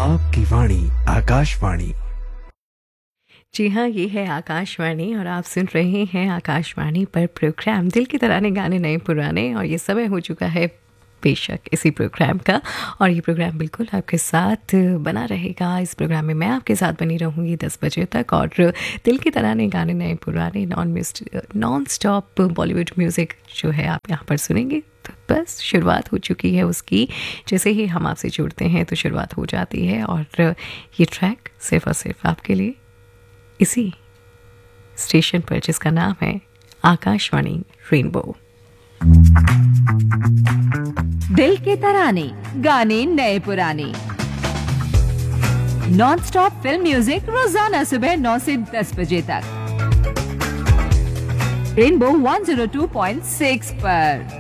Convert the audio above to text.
आपकी वाणी आकाशवाणी। जी हाँ, ये है आकाशवाणी और आप सुन रहे हैं आकाशवाणी पर प्रोग्राम दिल की तराने गाने नए पुराने। और ये समय हो चुका है बेशक इसी प्रोग्राम का, और ये प्रोग्राम बिल्कुल आपके साथ बना रहेगा। इस प्रोग्राम में मैं आपके साथ बनी रहूँगी 10 बजे तक, और दिल की तराने गाने नए पुराने नॉन स्टॉप बॉलीवुड म्यूज़िक जो है आप यहाँ पर सुनेंगे। तो बस शुरुआत हो चुकी है उसकी। जैसे ही हम आपसे जुड़ते हैं तो शुरुआत हो जाती है, और ये ट्रैक सिर्फ और सिर्फ आपके लिए इसी स्टेशन पर जिसका नाम है आकाशवाणी रेनबो। दिल के तराने गाने नए पुराने नॉन स्टॉप फिल्म म्यूजिक रोजाना सुबह 9 से 10 बजे तक रेनबो 102.6 पर।